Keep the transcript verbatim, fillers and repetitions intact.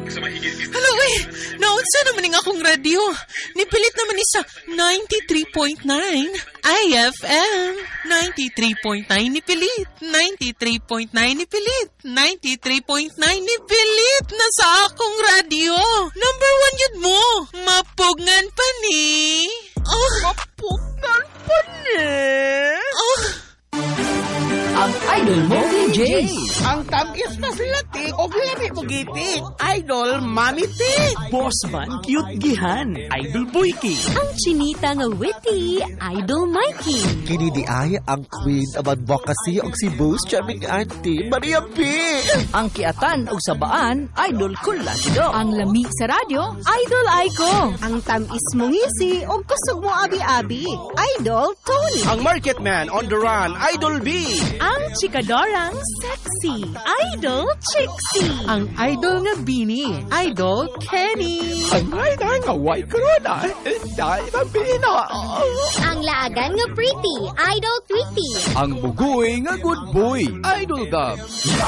Hala, uy! Naunsa naman nga akong radyo. Nipilit naman ni sa ninety-three point nine I F M. ninety-three point nine nipilit. ninety-three point nine nipilit. ninety-three point nine nipilit na sa akong radyo. Number one yun mo. Mapugngan pa ni. Oh. Mapugngan pa ni. Oh. Ang idol mo, D J. Ang tagis na sila, tik. O gani mo gitik. Idol, mami, tik. Boss man, cute gihan. Idol Boyki. Ang chinita nga witty, Idol Mikey. Kini di ay ang queen of advocacy og si Boss Charming Auntie Maria P. Ang kiatan ug sabaan, Idol Kulagido. Ang lami sa radyo, Idol Aiko. Ang tamis mo ngisi o kusog mo abi-abi, Idol Tony. Ang market man on the run, Idol B. Ang chikadorang sexy, Idol Chixie. Ang idol nga Bini, Idol Kenny. Ang ay nga white corona. Dahil ang pina. Ang laagan nga pretty, Idol Tweety. Ang bugoy nga good boy, Idol Gab.